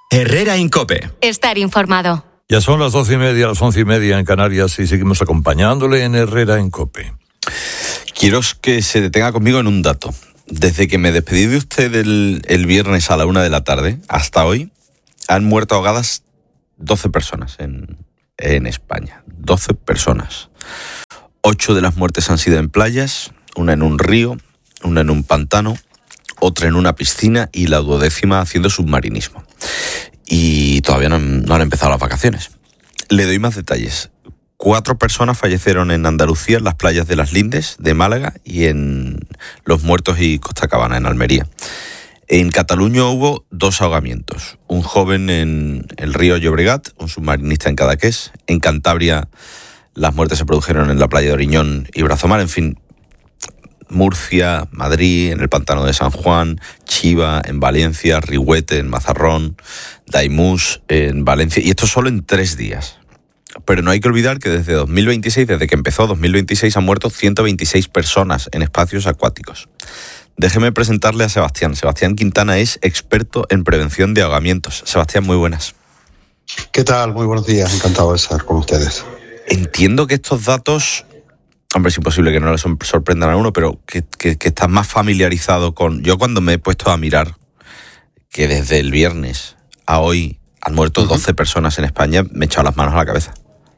Herrera Incope. Estar informado. Ya son las 12:30, las 11:30 en Canarias y seguimos acompañándole en Herrera Incope. Quiero que se detenga conmigo en un dato. Desde que me despedí de usted el viernes a la 1 de la tarde hasta hoy, han muerto ahogadas 12 personas en España. 12 personas. 8 de las muertes han sido en playas, una en un río, una en un pantano, otra en una piscina y la 12ª haciendo submarinismo. Y todavía no han empezado las vacaciones. Le doy más detalles. 4 personas fallecieron en Andalucía, en las playas de Las Lindes, de Málaga, y en Los Muertos y Costa Cabana, en Almería. En Cataluña hubo 2 ahogamientos. Un joven en el río Llobregat, un submarinista en Cadaqués. En Cantabria las muertes se produjeron en la playa de Oriñón y Brazomar. En fin, Murcia, Madrid, en el pantano de San Juan, Chiva, en Valencia, Rihuete, en Mazarrón, Daimús, en Valencia. Y esto solo en 3 días. Pero no hay que olvidar que desde 2026, desde que empezó 2026, han muerto 126 personas en espacios acuáticos. Déjeme presentarle a Sebastián. Sebastián Quintana es experto en prevención de ahogamientos. Sebastián, muy buenas. ¿Qué tal? Muy buenos días. Encantado de estar con ustedes. Entiendo que estos datos, hombre, es imposible que no le sorprendan a uno, pero que estás más familiarizado con... Yo cuando me he puesto a mirar que desde el viernes a hoy han muerto 12 personas en España, me he echado las manos a la cabeza.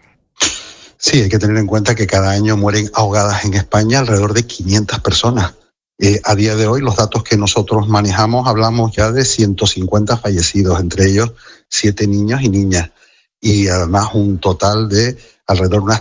Sí, hay que tener en cuenta que cada año mueren ahogadas en España alrededor de 500 personas. A día de hoy, los datos que nosotros manejamos, hablamos ya de 150 fallecidos, entre ellos 7 niños y niñas. Y además un total de alrededor de unas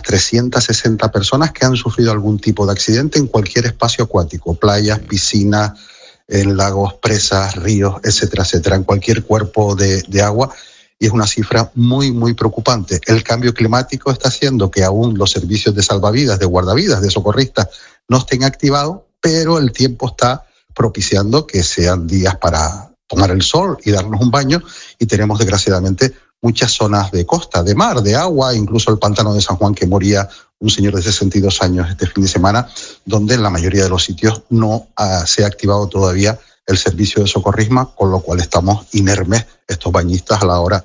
360 personas que han sufrido algún tipo de accidente en cualquier espacio acuático, playas, piscinas, en lagos, presas, ríos, etcétera, etcétera, en cualquier cuerpo de agua. Y es una cifra muy, muy preocupante. El cambio climático está haciendo que aún los servicios de salvavidas, de guardavidas, de socorristas no estén activados, pero el tiempo está propiciando que sean días para tomar el sol y darnos un baño, y tenemos desgraciadamente muchas zonas de costa, de mar, de agua, incluso el pantano de San Juan, que moría un señor de 62 años este fin de semana, donde en la mayoría de los sitios no se ha activado todavía el servicio de socorrismo, con lo cual estamos inermes estos bañistas a la hora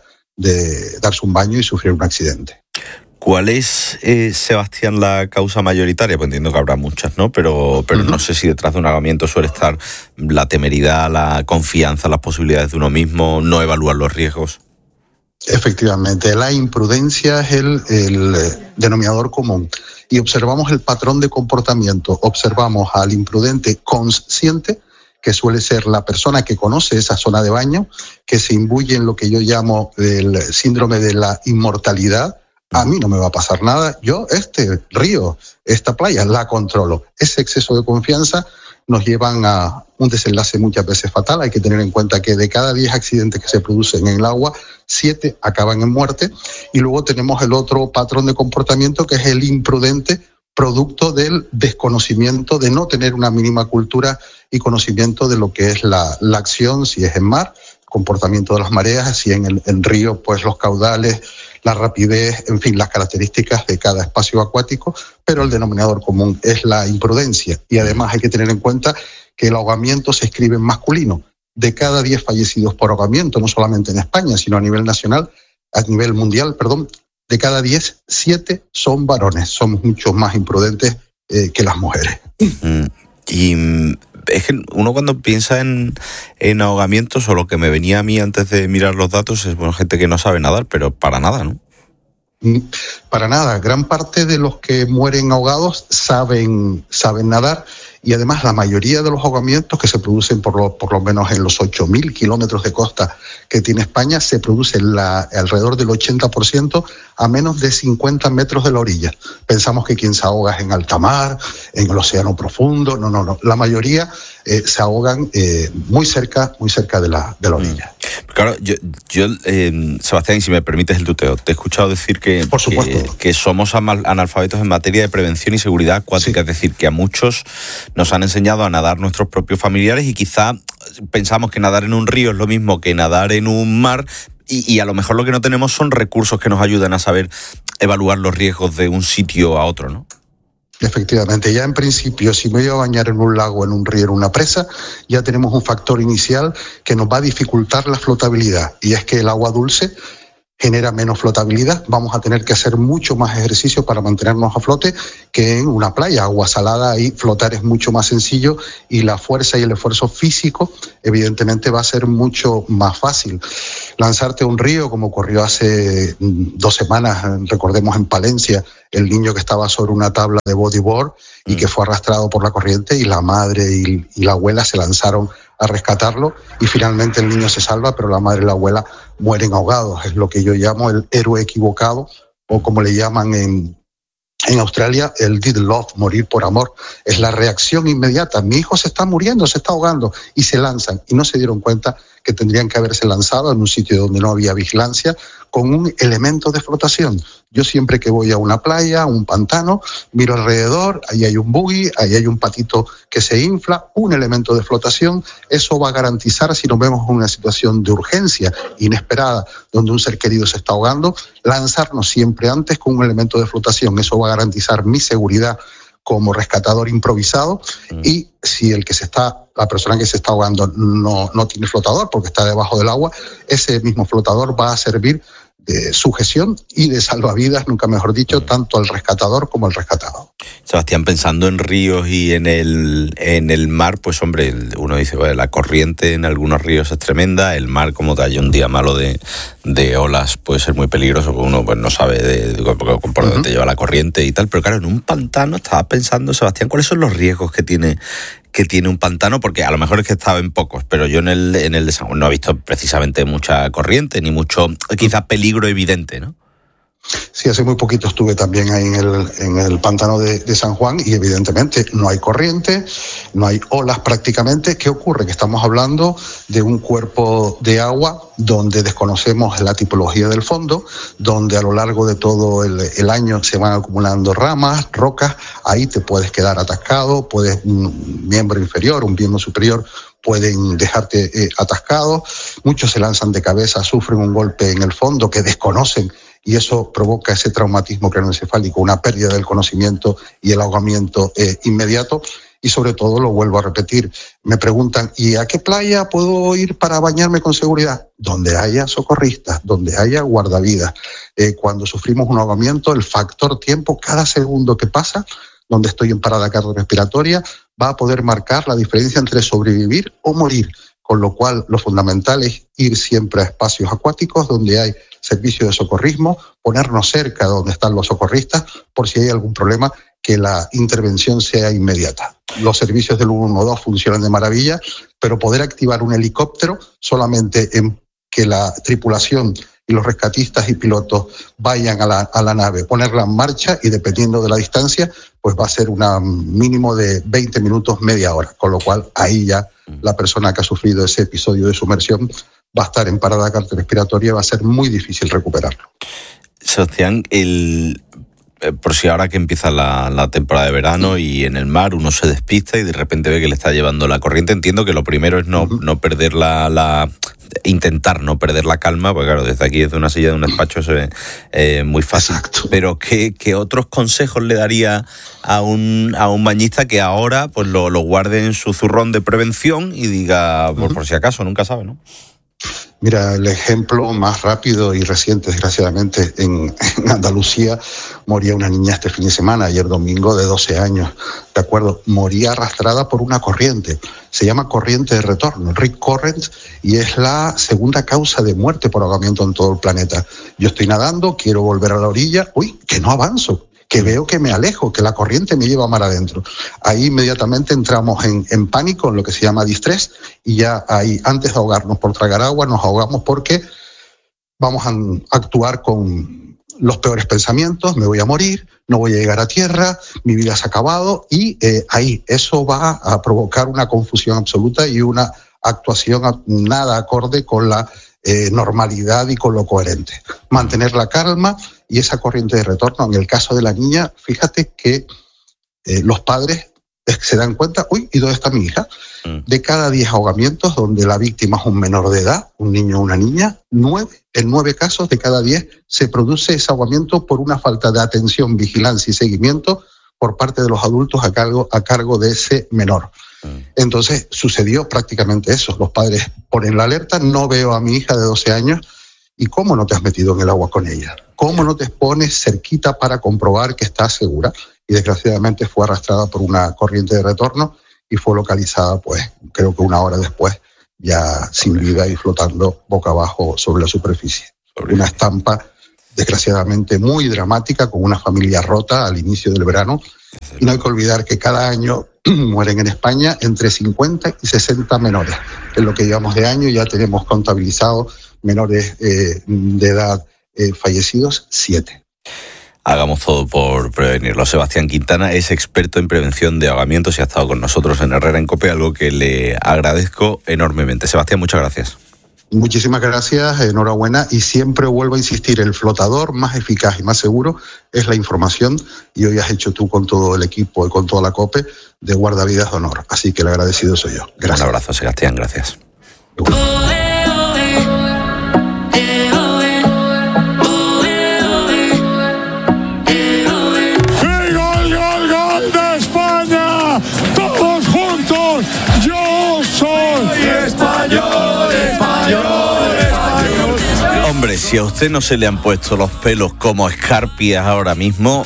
de darse un baño y sufrir un accidente. ¿Cuál es, Sebastián, la causa mayoritaria? Pues entiendo que habrá muchas, ¿no? Pero no sé si detrás de un ahogamiento suele estar la temeridad, la confianza, las posibilidades de uno mismo, no evaluar los riesgos. Efectivamente, la imprudencia es el denominador común. Y observamos el patrón de comportamiento. Observamos al imprudente consciente, que suele ser la persona que conoce esa zona de baño, que se imbuye en lo que yo llamo el síndrome de la inmortalidad. A mí no me va a pasar nada, yo este río, esta playa, la controlo. Ese exceso de confianza nos llevan a un desenlace muchas veces fatal. Hay que tener en cuenta que de cada 10 accidentes que se producen en el agua, 7 acaban en muerte. Y luego tenemos el otro patrón de comportamiento, que es el imprudente, producto del desconocimiento, de no tener una mínima cultura y conocimiento de lo que es la acción, si es en mar, comportamiento de las mareas, si en río, pues los caudales, la rapidez, en fin, las características de cada espacio acuático, pero el denominador común es la imprudencia. Y además hay que tener en cuenta que el ahogamiento se escribe en masculino. De cada 10 fallecidos por ahogamiento, no solamente en España, sino a nivel mundial, de cada 10, 7 son varones. Somos mucho más imprudentes que las mujeres. Y es que uno cuando piensa en ahogamientos, o lo que me venía a mí antes de mirar los datos, es gente que no sabe nadar, pero para nada, ¿no? Para nada. Gran parte de los que mueren ahogados saben nadar, y además la mayoría de los ahogamientos que se producen por lo menos en los 8.000 kilómetros de costa que tiene España, se produce alrededor del 80% a menos de 50 metros de la orilla. Pensamos que quien se ahoga es en alta mar, en el océano profundo. No. La mayoría se ahogan muy cerca de la orilla. Claro, yo Sebastián, si me permites el tuteo, te he escuchado decir que, por supuesto, que somos analfabetos en materia de prevención y seguridad acuática, sí. Es decir, que a muchos nos han enseñado a nadar nuestros propios familiares y quizá pensamos que nadar en un río es lo mismo que nadar en un mar, y a lo mejor lo que no tenemos son recursos que nos ayudan a saber evaluar los riesgos de un sitio a otro, ¿no? Efectivamente, ya en principio, si me voy a bañar en un lago, en un río, en una presa, ya tenemos un factor inicial que nos va a dificultar la flotabilidad, y es que el agua dulce genera menos flotabilidad. Vamos a tener que hacer mucho más ejercicio para mantenernos a flote que en una playa. Agua salada, ahí flotar es mucho más sencillo y la fuerza y el esfuerzo físico evidentemente va a ser mucho más fácil. Lanzarte a un río, como ocurrió hace 2 semanas, recordemos en Palencia, el niño que estaba sobre una tabla de bodyboard y que fue arrastrado por la corriente, y la madre y la abuela se lanzaron a rescatarlo y finalmente el niño se salva, pero la madre y la abuela mueren ahogados. Es lo que yo llamo el héroe equivocado, o como le llaman en Australia, el did love, morir por amor. Es la reacción inmediata. Mi hijo se está muriendo, se está ahogando, y se lanzan, y no se dieron cuenta que tendrían que haberse lanzado en un sitio donde no había vigilancia, con un elemento de flotación. Yo siempre que voy a una playa, a un pantano, miro alrededor, ahí hay un buggy, ahí hay un patito que se infla, un elemento de flotación. Eso va a garantizar, si nos vemos en una situación de urgencia inesperada, donde un ser querido se está ahogando, lanzarnos siempre antes con un elemento de flotación. Eso va a garantizar mi seguridad como rescatador improvisado, y si la persona que se está ahogando no tiene flotador porque está debajo del agua, ese mismo flotador va a servir de sujeción y de salvavidas, nunca mejor dicho, tanto al rescatador como al rescatado. Sebastián, pensando en ríos y en el mar, pues hombre, uno dice, bueno, la corriente en algunos ríos es tremenda, el mar, como te haya un día malo de olas, puede ser muy peligroso, porque uno pues no sabe por dónde te lleva la corriente y tal, pero claro, en un pantano estaba pensando, Sebastián, ¿cuáles son los riesgos que tiene un pantano? Porque a lo mejor es que estaba en pocos, pero yo en el de San Juan no he visto precisamente mucha corriente, ni mucho, quizá peligro evidente, ¿no? Sí, hace muy poquito estuve también ahí en el pantano de San Juan, y evidentemente no hay corriente, no hay olas prácticamente. ¿Qué ocurre? Que estamos hablando de un cuerpo de agua donde desconocemos la tipología del fondo, donde a lo largo de todo el año se van acumulando ramas, rocas. Ahí te puedes quedar atascado, un miembro inferior, un miembro superior pueden dejarte atascado. Muchos se lanzan de cabeza, sufren un golpe en el fondo que desconocen, y eso provoca ese traumatismo craneoencefálico, una pérdida del conocimiento y el ahogamiento inmediato. Y sobre todo, lo vuelvo a repetir, me preguntan, ¿y a qué playa puedo ir para bañarme con seguridad? Donde haya socorristas, donde haya guardavidas. Cuando sufrimos un ahogamiento, el factor tiempo, cada segundo que pasa, donde estoy en parada cardiorrespiratoria, va a poder marcar la diferencia entre sobrevivir o morir. Con lo cual, lo fundamental es ir siempre a espacios acuáticos donde hay servicio de socorrismo, ponernos cerca de donde están los socorristas, por si hay algún problema, que la intervención sea inmediata. Los servicios del 112 funcionan de maravilla, pero poder activar un helicóptero solamente en que la tripulación y los rescatistas y pilotos vayan a la nave, ponerla en marcha, y dependiendo de la distancia, pues va a ser un mínimo de 20 minutos, media hora, con lo cual ahí ya la persona que ha sufrido ese episodio de sumersión va a estar en parada cardiorrespiratoria, va a ser muy difícil recuperarlo. Sebastián, por si ahora que empieza la temporada de verano y en el mar uno se despista y de repente ve que le está llevando la corriente, entiendo que lo primero es no perder intentar no perder la calma, porque claro, desde aquí, desde una silla de un despacho, es muy fácil. Exacto. Pero ¿qué otros consejos le daría a un bañista que ahora pues lo guarde en su zurrón de prevención y diga, por si acaso, nunca sabe, ¿no? Mira, el ejemplo más rápido y reciente, desgraciadamente, en Andalucía, moría una niña este fin de semana, ayer domingo, de 12 años, ¿de acuerdo? Moría arrastrada por una corriente. Se llama corriente de retorno, Rip Current, y es la segunda causa de muerte por ahogamiento en todo el planeta. Yo estoy nadando, quiero volver a la orilla, que no avanzo, que veo que me alejo, que la corriente me lleva mar adentro. Ahí inmediatamente entramos en pánico, en lo que se llama distrés, y ya ahí, antes de ahogarnos por tragar agua, nos ahogamos porque vamos a actuar con los peores pensamientos: me voy a morir, no voy a llegar a tierra, mi vida se ha acabado, y ahí eso va a provocar una confusión absoluta y una actuación nada acorde con la normalidad y con lo coherente. Mantener la calma y esa corriente de retorno. En el caso de la niña, fíjate que los padres se dan cuenta, ¿y dónde está mi hija? De cada 10 ahogamientos donde la víctima es un menor de edad, un niño o una niña, en 9 casos de cada 10 se produce ese ahogamiento por una falta de atención, vigilancia y seguimiento por parte de los adultos a cargo de ese menor. Entonces sucedió prácticamente eso. Los padres ponen la alerta, no veo a mi hija de 12 años, ¿y cómo no te has metido en el agua con ella? ¿Cómo no te pones cerquita para comprobar que está segura? Y desgraciadamente fue arrastrada por una corriente de retorno y fue localizada, pues, creo que 1 hora después, ya sin vida y flotando boca abajo sobre la superficie. Una estampa, desgraciadamente, muy dramática, con una familia rota al inicio del verano. Y no hay que olvidar que cada año mueren en España entre 50 y 60 menores. En lo que llevamos de año ya tenemos contabilizado menores de edad fallecidos, 7. Hagamos todo por prevenirlo. Sebastián Quintana es experto en prevención de ahogamientos y ha estado con nosotros en Herrera en COPE, algo que le agradezco enormemente. Sebastián, muchas gracias. Muchísimas gracias, enhorabuena, y siempre vuelvo a insistir, el flotador más eficaz y más seguro es la información, y hoy has hecho tú con todo el equipo y con toda la COPE de guardavidas de honor, así que el agradecido soy yo. Gracias. Un abrazo, Sebastián, gracias. Hombre, si a usted no se le han puesto los pelos como escarpias ahora mismo,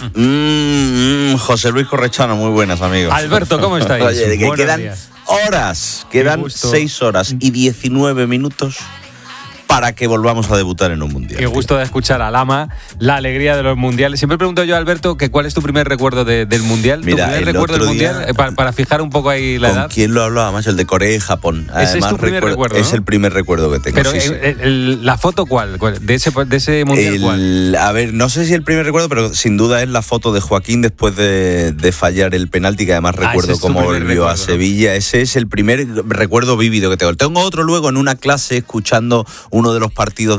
José Luis Correchano, muy buenas, amigos. Alberto, ¿cómo estáis? Oye, de que Buenos quedan días. horas, quedan 6 horas y 19 minutos para que volvamos a debutar en un mundial. Qué gusto de escuchar a Lama, la alegría de los mundiales. Siempre pregunto yo a Alberto que cuál es tu primer recuerdo del mundial. Mira, ¿Tu primer recuerdo del mundial? Para fijar un poco ahí la edad. ¿Con quién lo hablaba, macho? El de Corea y Japón. Ese es tu primer recuerdo, ¿no? Es el primer recuerdo que tengo. Pero sí, ¿la foto cuál? ¿De ese mundial cuál? A ver, no sé si el primer recuerdo, pero sin duda es la foto de Joaquín después de fallar el penalti, que además recuerdo cómo volvió a Sevilla. ¿No? Ese es el primer recuerdo vívido que tengo. Tengo otro luego en una clase escuchando uno de los partidos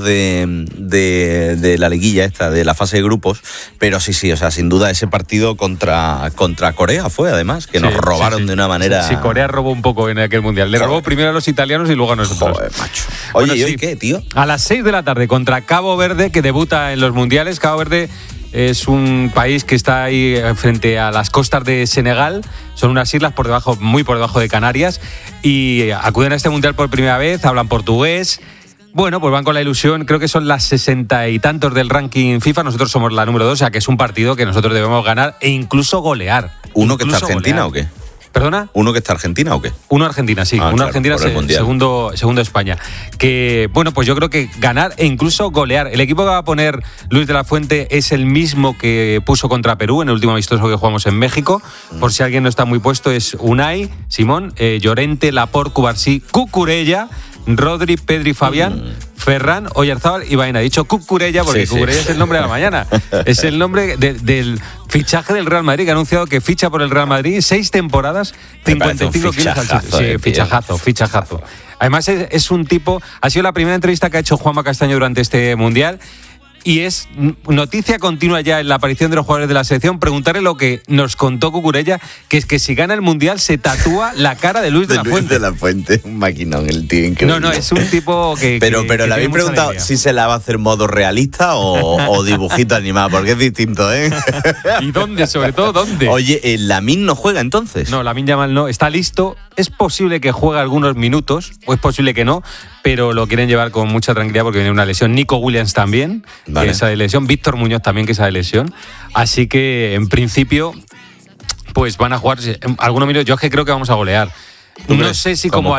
de la liguilla esta, de la fase de grupos, pero sí, o sea, sin duda ese partido contra Corea fue, además, que nos robaron de una manera... Sí, Corea robó un poco en aquel mundial. Le robó primero a los italianos y luego a nosotros. Joder, macho. Oye, bueno, ¿y hoy qué, tío? A las 6 de la tarde contra Cabo Verde, que debuta en los mundiales. Cabo Verde es un país que está ahí frente a las costas de Senegal. Son unas islas muy por debajo de Canarias, y acuden a este mundial por primera vez, hablan portugués. Bueno, pues van con la ilusión, creo que son las 60 y tantos del ranking FIFA, nosotros somos la número 2, o sea que es un partido que nosotros debemos ganar e incluso golear. ¿Uno que está Argentina o qué? ¿Perdona? ¿Uno que está Argentina o qué? Uno Argentina, sí. Uno claro, Argentina, segundo España. Que, bueno, pues yo creo que ganar e incluso golear. El equipo que va a poner Luis de la Fuente es el mismo que puso contra Perú en el último amistoso que jugamos en México. Por si alguien no está muy puesto, es Unai, Simón, Llorente, Laporte, Cubarsí, Cucurella, Rodri, Pedri, Fabián, Ferran, Oyarzábal y Baena. He dicho Cucurella porque Cucurella es el nombre de la mañana. Es el nombre del fichaje del Real Madrid, que ha anunciado que ficha por el Real Madrid 6 temporadas, 55 kilos al chute. Sí, fichajazo. Además es un tipo, ha sido la primera entrevista que ha hecho Juanma Castaño durante este mundial. Y es noticia continua ya en la aparición de los jugadores de la selección preguntarle lo que nos contó Cucurella, que es que si gana el Mundial se tatúa la cara de Luis de la Fuente. De la Fuente, un maquinón el tío, increíble. No, es un tipo que... Pero le habéis preguntado si se la va a hacer modo realista o dibujito animado, porque es distinto, ¿eh? ¿Y dónde? Sobre todo, ¿dónde? Oye, ¿Lamine no juega entonces? No, Lamine Yamal no, está listo. Es posible que juegue algunos minutos, o es posible que no, pero lo quieren llevar con mucha tranquilidad porque viene una lesión. Nico Williams también, que esa de lesión. Víctor Muñoz también, que esa de lesión. Así que, en principio, pues van a jugar algunos minutos. Yo es que creo que vamos a golear. No sé si como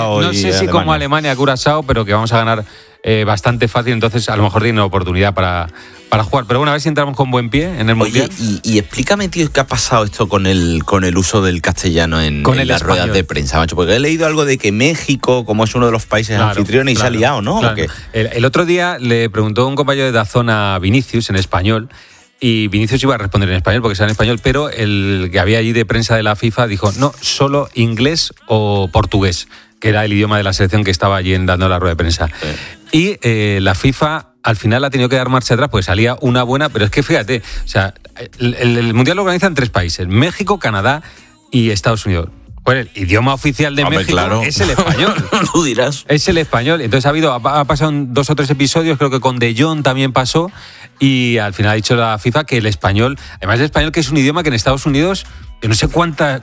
Alemania, Curazao, pero que vamos a ganar bastante fácil. Entonces, a lo mejor tiene una oportunidad para jugar. Pero bueno, a ver si entramos con buen pie en el Mundial. Y explícame, tío, ¿qué ha pasado esto con el uso del castellano en las ruedas de prensa, macho? Porque he leído algo de que México, como es uno de los países anfitriones, y se ha liado, ¿no? Claro. El otro día le preguntó un compañero de Dazón a Vinicius en español, y Vinicius iba a responder en español porque sabe en español, pero el que había allí de prensa de la FIFA dijo, no, solo inglés o portugués, que era el idioma de la selección que estaba allí dando la rueda de prensa. Sí. Y la FIFA al final ha tenido que dar marcha atrás, pues salía una buena, pero es que fíjate, o sea, el Mundial lo organizan 3 países, México, Canadá y Estados Unidos. Pues el idioma oficial de México es el español. Tú dirás. Es el español. Entonces ha pasado 2 o 3 episodios, creo que con De Jong también pasó, y al final ha dicho la FIFA que el español, además el español, que es un idioma que en Estados Unidos, yo no sé cuántos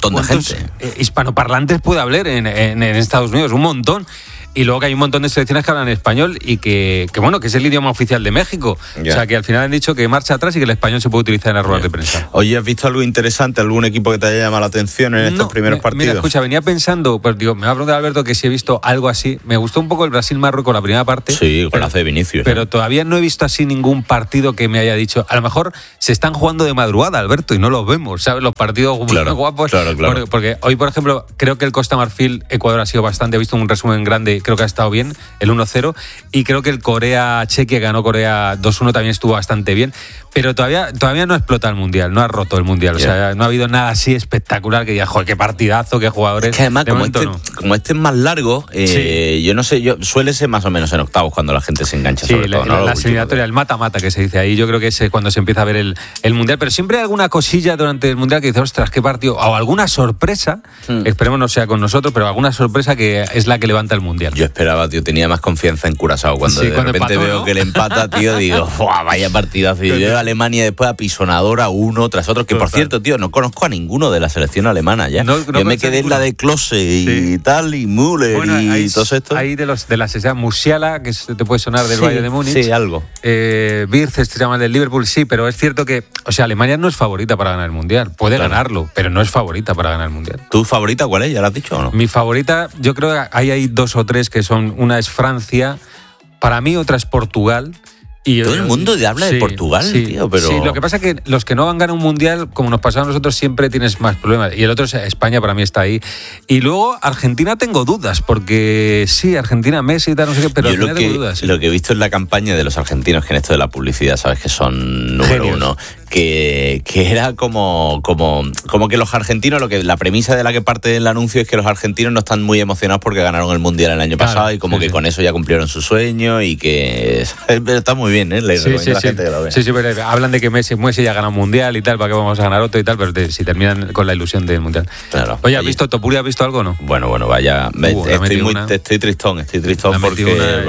hispanoparlantes puede haber en Estados Unidos, un montón. Y luego que hay un montón de selecciones que hablan español y que es el idioma oficial de México. Yeah. O sea, que al final han dicho que marcha atrás y que el español se puede utilizar en las ruedas de prensa. Oye, ¿has visto algo interesante, algún equipo que te haya llamado la atención en estos primeros partidos? Mira, escucha, venía pensando, pues digo, me va a preguntar Alberto que si he visto algo así. Me gustó un poco el Brasil-Marruecos la primera parte. Sí, con la de Vinicius. Pero todavía no he visto así ningún partido que me haya dicho. A lo mejor se están jugando de madrugada, Alberto, y no los vemos, ¿sabes? Los partidos guapos. Claro. Porque hoy, por ejemplo, creo que el Costa Marfil-Ecuador ha sido bastante, he visto un resumen grande, creo que ha estado bien. El 1-0, y creo que el Corea-Chequia, ganó Corea 2-1, también estuvo bastante bien, pero todavía no explota el Mundial, no ha roto el Mundial, o sea, no ha habido nada así espectacular que diga, joder, qué partidazo, qué jugadores. Es que además, como este es más largo, yo no sé, suele ser más o menos en octavos cuando la gente se engancha, sobre todo, ¿no? La eliminatoria, el mata-mata que se dice ahí, yo creo que es cuando se empieza a ver el Mundial, pero siempre hay alguna cosilla durante el Mundial que dice, ostras, qué partido, o alguna sorpresa, esperemos no sea con nosotros, pero alguna sorpresa que es la que levanta el Mundial. Yo esperaba, tío, tenía más confianza en Curazao. Cuando de repente empató, veo, ¿no?, que le empata, tío, digo, vaya partidazo. Y yo veo a Alemania después apisonadora uno tras otro, que por cierto, tío, no conozco a ninguno de la selección alemana ya. Yo me quedé en la de Klose y tal, y Müller, bueno, y todo esto. Ahí de la sesión, Musiala, que te puede sonar del Bayern de Múnich. Sí, algo. Wirtz, se llama el del Liverpool, sí, pero es cierto que, o sea, Alemania no es favorita para ganar el Mundial. Puede ganarlo, pero no es favorita para ganar el Mundial. ¿Tu favorita cuál es? ¿Ya lo has dicho o no? Mi favorita, yo creo que hay 2 o 3 que son, una es Francia, para mí otra es Portugal. Y todo el mundo habla de Portugal, tío, pero... Sí, lo que pasa es que los que no van a ganar un Mundial, como nos pasaba a nosotros, siempre tienes más problemas. Y el otro es España, para mí está ahí. Y luego Argentina tengo dudas, porque sí, Argentina, Messi y tal, no sé qué, pero yo tengo dudas. Lo que he visto en la campaña de los argentinos, que en esto de la publicidad, sabes que son número uno, que era como que los argentinos, la premisa de la que parte el anuncio es que los argentinos no están muy emocionados porque ganaron el Mundial el año pasado y como que con eso ya cumplieron su sueño y que está muy bien, ¿eh? Le recomiendo a la gente que lo vea. Sí, pero hablan de que Messi ya ganó un Mundial y tal, ¿para qué vamos a ganar otro y tal? Pero si terminan con la ilusión del Mundial. Claro. Oye, ¿has visto Topuria? ¿Has visto algo o no? Bueno, vaya. Estoy tristón porque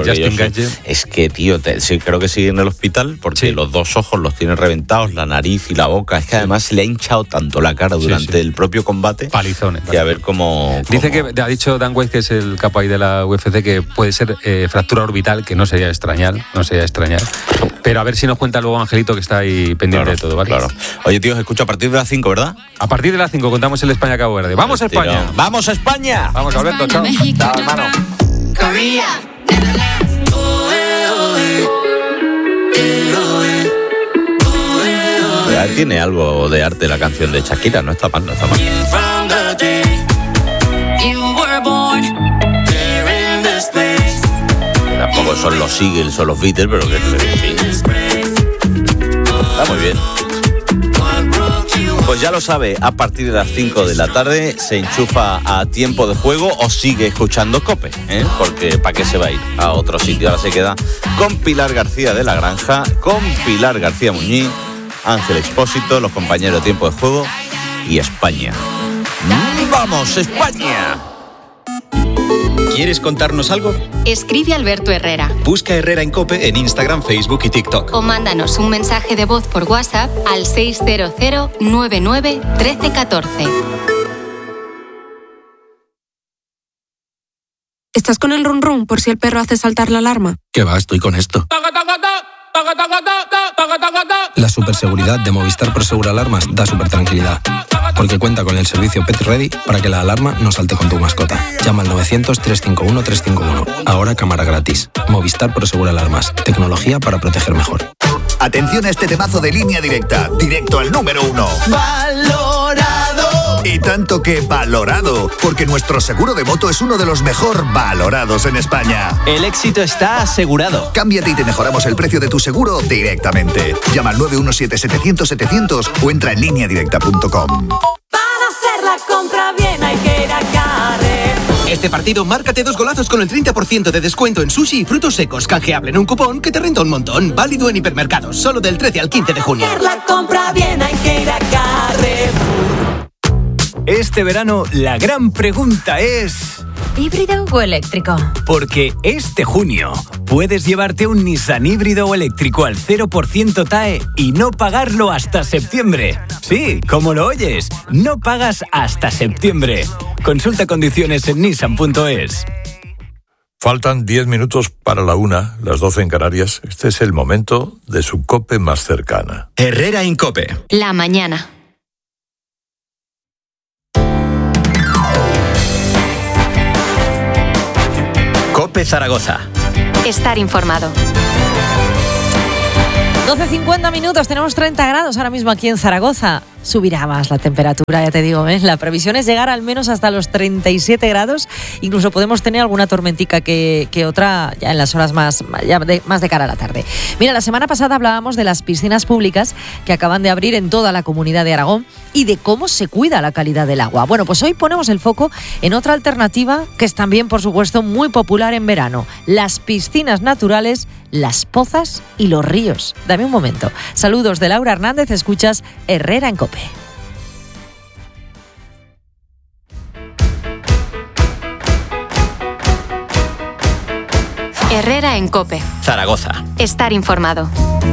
es que, tío, sí, creo que sigue en el hospital porque los 2 ojos los tiene reventados, la nariz y la boca. Es que además se le ha hinchado tanto la cara durante el propio combate. Palizones. Que a ver cómo... Dice que ha dicho Dan Weiss, que es el capo ahí de la UFC, que puede ser fractura orbital, que no sería extrañar. Pero a ver si nos cuenta luego Angelito, que está ahí pendiente de todo, ¿vale? Claro. Oye, tío, escucha, a partir de las 5, ¿verdad? A partir de las 5 contamos el España-Cabo Verde. ¡Vamos a España! ¡Vamos a España! Vamos, Alberto, chao. Chao, hermano. Tiene algo de arte la canción de Shakira, no está mal. Tampoco son los Eagles o los Beatles, pero que sí. Está muy bien. Pues ya lo sabe, a partir de las 5 de la tarde se enchufa a Tiempo de Juego o sigue escuchando COPE, porque ¿para qué se va a ir a otro sitio? Ahora se queda con Pilar García de la Granja, con Pilar García Muñiz, Ángel Expósito, los compañeros de Tiempo de Juego y España. ¡Vamos, España! ¿Quieres contarnos algo? Escribe Alberto Herrera. Busca Herrera en COPE en Instagram, Facebook y TikTok. O mándanos un mensaje de voz por WhatsApp al 600 99 13 14. ¿Estás con el run run por si el perro hace saltar la alarma? ¿Qué va? Estoy con esto. La superseguridad de Movistar Prosegur Alarmas da super tranquilidad, porque cuenta con el servicio Pet Ready para que la alarma no salte con tu mascota. Llama al 900-351-351. Ahora cámara gratis. Movistar Prosegur Alarmas. Tecnología para proteger mejor. Atención a este temazo de Línea Directa. Directo al número 1. ¡Valorado! Y tanto que valorado, porque nuestro seguro de moto es uno de los mejor valorados en España. El éxito está asegurado. Cámbiate y te mejoramos el precio de tu seguro directamente. Llama al 917-700-700 o entra en lineadirecta.com. Para hacer la compra bien hay que ir a Carrefour. Este partido, márcate 2 golazos con el 30% de descuento en sushi y frutos secos. Canjeable en un cupón que te renta un montón. Válido en hipermercados, solo del 13 al 15 de junio. Para hacer la compra bien hay que ir a Carrefour. Este verano la gran pregunta es... ¿híbrido o eléctrico? Porque este junio puedes llevarte un Nissan híbrido o eléctrico al 0% TAE y no pagarlo hasta septiembre. Sí, como lo oyes, no pagas hasta septiembre. Consulta condiciones en nissan.es. Faltan 10 minutos para la 1, las 12 en Canarias. Este es el momento de su COPE más cercana. Herrera en COPE. La mañana. COPE Zaragoza. Estar informado. 12:50 minutos, tenemos 30 grados ahora mismo aquí en Zaragoza. Subirá más la temperatura, ya te digo, ¿eh? La previsión es llegar al menos hasta los 37 grados. Incluso podemos tener alguna tormentica que otra ya en las horas más de cara a la tarde. Mira, la semana pasada hablábamos de las piscinas públicas que acaban de abrir en toda la comunidad de Aragón y de cómo se cuida la calidad del agua. Bueno, pues hoy ponemos el foco en otra alternativa que es también, por supuesto, muy popular en verano. Las piscinas naturales, las pozas y los ríos. Dame un momento. Saludos de Laura Hernández, escuchas Herrera en COPE. Herrera en COPE. Zaragoza. Estar informado.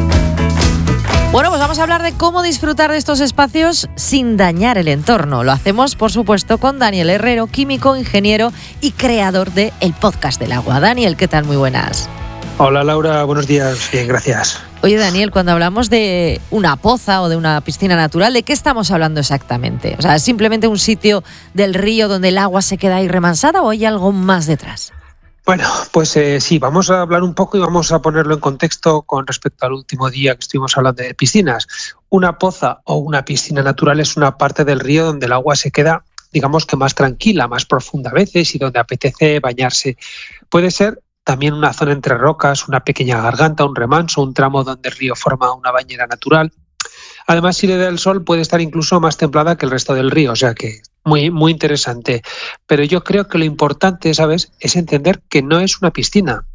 Bueno, pues vamos a hablar de cómo disfrutar de estos espacios sin dañar el entorno. Lo hacemos, por supuesto, con Daniel Herrero, químico, ingeniero y creador de El Podcast del Agua. Daniel, ¿qué tal? Muy buenas. Hola Laura, buenos días. Bien, gracias. Oye Daniel, cuando hablamos de una poza o de una piscina natural, ¿de qué estamos hablando exactamente? O sea, ¿es simplemente un sitio del río donde el agua se queda ahí remansada o hay algo más detrás? Bueno, pues sí, vamos a hablar un poco y vamos a ponerlo en contexto con respecto al último día que estuvimos hablando de piscinas. Una poza o una piscina natural es una parte del río donde el agua se queda, digamos que más tranquila, más profunda a veces y donde apetece bañarse. Puede ser también una zona entre rocas, una pequeña garganta, un remanso, un tramo donde el río forma una bañera natural. Además, si le da el sol, puede estar incluso más templada que el resto del río, o sea que muy, muy interesante. Pero yo creo que lo importante, ¿sabes?, es entender que no es una piscina.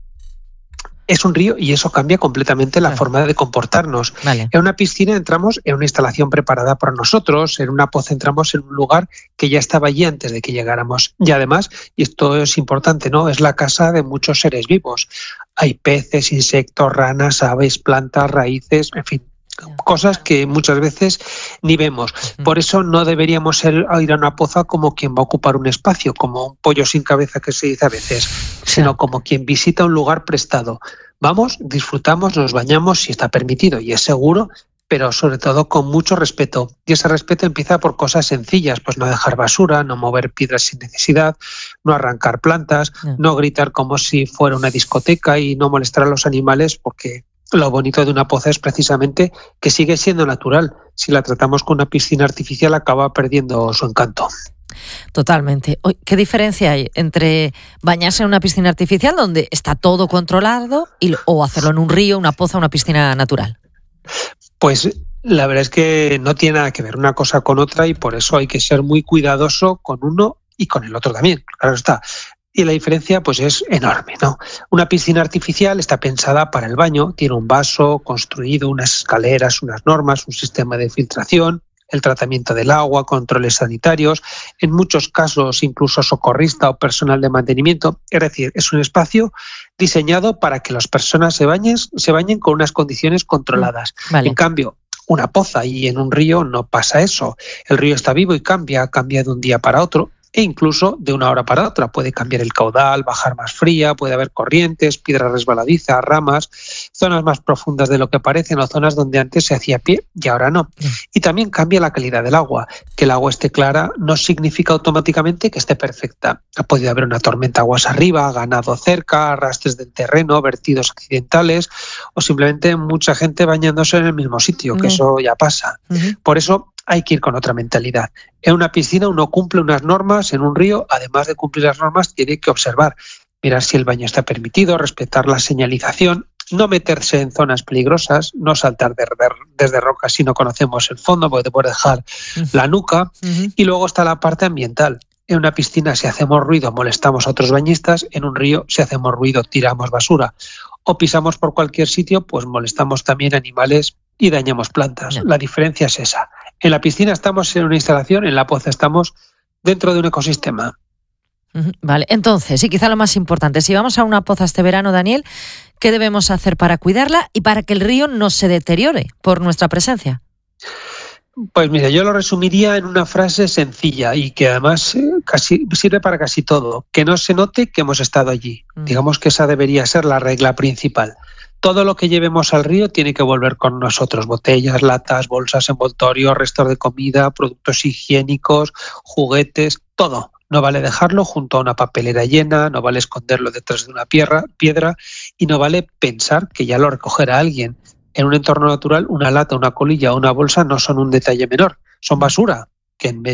Es un río y eso cambia completamente la forma de comportarnos. Vale. En una piscina entramos en una instalación preparada para nosotros, en una poza entramos en un lugar que ya estaba allí antes de que llegáramos. Y además, y esto es importante, ¿no?, es la casa de muchos seres vivos. Hay peces, insectos, ranas, aves, plantas, raíces, en fin, cosas que muchas veces ni vemos. Por eso no deberíamos ir a una poza como quien va a ocupar un espacio, como un pollo sin cabeza que se dice a veces, sino como quien visita un lugar prestado. Vamos, disfrutamos, nos bañamos si está permitido y es seguro, pero sobre todo con mucho respeto. Y ese respeto empieza por cosas sencillas, pues no dejar basura, no mover piedras sin necesidad, no arrancar plantas, no gritar como si fuera una discoteca y no molestar a los animales, porque lo bonito de una poza es precisamente que sigue siendo natural. Si la tratamos con una piscina artificial acaba perdiendo su encanto. Totalmente. ¿Qué diferencia hay entre bañarse en una piscina artificial donde está todo controlado o hacerlo en un río, una poza, una piscina natural? Pues la verdad es que no tiene nada que ver una cosa con otra y por eso hay que ser muy cuidadoso con uno y con el otro también. Claro está. Y la diferencia pues es enorme, ¿no? Una piscina artificial está pensada para el baño, tiene un vaso construido, unas escaleras, unas normas, un sistema de filtración, el tratamiento del agua, controles sanitarios, en muchos casos incluso socorrista o personal de mantenimiento. Es decir, es un espacio diseñado para que las personas se bañen con unas condiciones controladas. Vale. En cambio, una poza y en un río no pasa eso. El río está vivo y cambia de un día para otro. E incluso de una hora para otra puede cambiar el caudal, bajar más fría, puede haber corrientes, piedras resbaladizas, ramas, zonas más profundas de lo que parecen o zonas donde antes se hacía pie y ahora no. Y también cambia la calidad del agua. Que el agua esté clara no significa automáticamente que esté perfecta. Ha podido haber una tormenta aguas arriba, ganado cerca, arrastres del terreno, vertidos accidentales o simplemente mucha gente bañándose en el mismo sitio, que eso ya pasa. Por eso hay que ir con otra mentalidad. En una piscina uno cumple unas normas, en un río, además de cumplir las normas, tiene que observar, mirar si el baño está permitido, respetar la señalización, no meterse en zonas peligrosas, no saltar desde rocas si no conocemos el fondo, porque te puede dejar la nuca. Y luego está la parte ambiental. En una piscina, si hacemos ruido, molestamos a otros bañistas. En un río, si hacemos ruido, tiramos basura. O pisamos por cualquier sitio, pues molestamos también animales y dañamos plantas. La diferencia es esa. En la piscina estamos en una instalación, en la poza estamos dentro de un ecosistema. Vale, entonces, y quizá lo más importante, si vamos a una poza este verano, Daniel, ¿qué debemos hacer para cuidarla y para que el río no se deteriore por nuestra presencia? Pues mira, yo lo resumiría en una frase sencilla y que además sirve para casi todo. Que no se note que hemos estado allí. Digamos que esa debería ser la regla principal. Todo lo que llevemos al río tiene que volver con nosotros. Botellas, latas, bolsas, envoltorios, restos de comida, productos higiénicos, juguetes, todo. No vale dejarlo junto a una papelera llena, no vale esconderlo detrás de una piedra y no vale pensar que ya lo recogerá alguien. En un entorno natural, una lata, una colilla o una bolsa no son un detalle menor, son basura que en